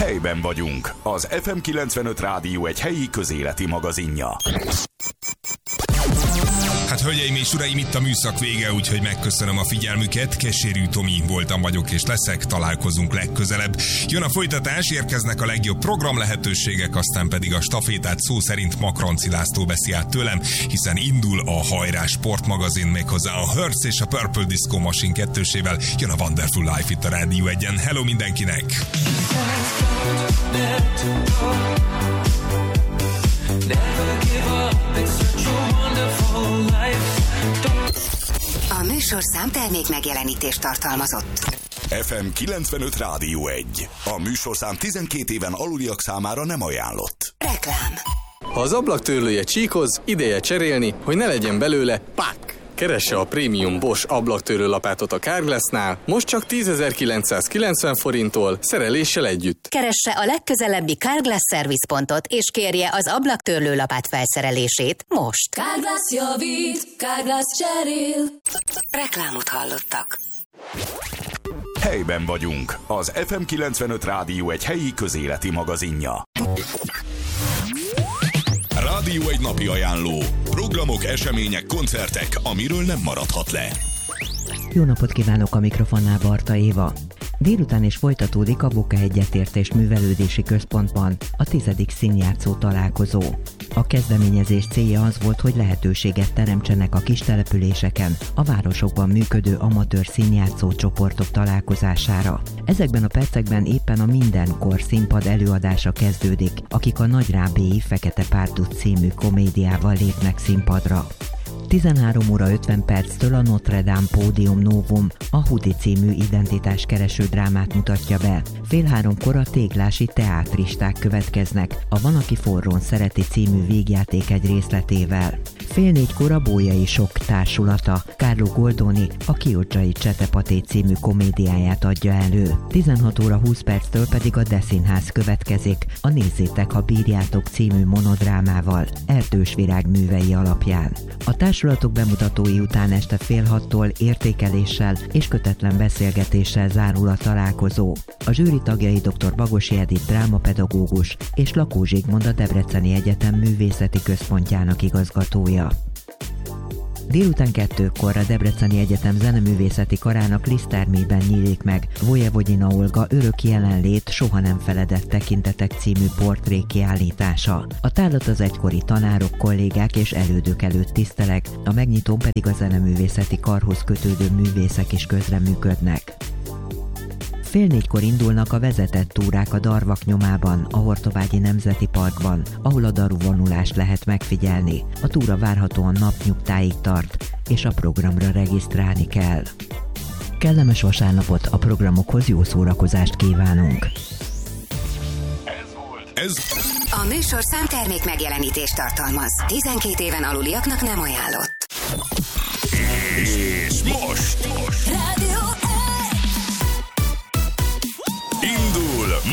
Helyben vagyunk. Az FM 95 Rádió egy helyi közéleti magazinja. Hát hölgyeim és uraim, itt a műszak vége, úgyhogy megköszönöm a figyelmüket. Kessérű Tomi voltam, vagyok és leszek, találkozunk legközelebb. Jön a folytatás, érkeznek a legjobb program lehetőségek, aztán pedig a stafétát szó szerint Makranci László veszi át tőlem, hiszen indul a Hajrá sportmagazin, méghozzá a Hearts és a Purple Disco Machine kettősével. Jön a Wonderful Life itt a Rádió 1-en. Hello mindenkinek! A műsorszám termék megjelenítést tartalmazott. FM 95 Rádió 1. A műsorszám 12 éven aluliak számára nem ajánlott. Reklám. Ha az ablaktörlője csíkoz, ideje cserélni, hogy ne legyen belőle pak! Keresse a prémium Bosch ablaktörlő lapátot a Carglassnál, most csak 10.990 forinttól, szereléssel együtt. Keresse a legközelebbi Carglass szervizpontot, és kérje az ablaktörlő lapát felszerelését most. Carglass javít, Carglass cserél. Reklámot hallottak. Helyben vagyunk. Az FM 95 Rádió egy helyi közéleti magazinja. Rádió egy napi ajánló. Programok, események, koncertek, amiről nem maradhat le. Jó napot kívánok, a mikrofonnál Barta Éva. Délután is folytatódik a Boka Egyetértés Művelődési Központban a 10. színjátszó találkozó. A kezdeményezés célja az volt, hogy lehetőséget teremtsenek a kis településeken a városokban működő amatőr színjátszó csoportok találkozására. Ezekben a percekben éppen a Mindenkor színpad előadása kezdődik, akik a Nagy Rábéi Fekete Párduc című komédiával lépnek színpadra. 13 óra 50 perctől a Notre Dame Pódium Novum a Hudi című identitáskereső drámát mutatja be. Fél háromkor a Téglási teátristák következnek a Van, aki forrón szereti című vígjáték egy részletével. Fél négykor a Bolyai Sok társulata Carlo Goldoni a Kiocsai Csetepaté című komédiáját adja elő. 16 óra 20 perctől pedig a Deszínház következik a Nézzétek, ha bírjátok című monodrámával Erdős Virág művei alapján. A társulatok bemutatói után este fél hattól értékeléssel és kötetlen beszélgetéssel zárul a találkozó. A zsűri tagjai dr. Bagosi Edith drámapedagógus és Lakó Zsigmond, a Debreceni Egyetem Művészeti Központjának igazgatója. Délután 2-kor a Debreceni Egyetem Zeneművészeti Karának Lisztermében nyílik meg Vojevodina Olga Örök jelenlét, soha nem feledett tekintetek című portré kiállítása. A tárlat az egykori tanárok, kollégák és elődök előtt tiszteleg, a megnyitón pedig a zeneművészeti karhoz kötődő művészek is közreműködnek. Fél négykor indulnak a vezetett túrák a Darvak nyomában, a Hortobágyi Nemzeti Parkban, ahol a daruvonulást lehet megfigyelni. A túra várhatóan napnyugtáig tart, és a programra regisztrálni kell. Kellemes vasárnapot, a programokhoz jó szórakozást kívánunk! Ez A műsorszám termék megjelenítést tartalmaz. 12 éven aluliaknak nem ajánlott. és most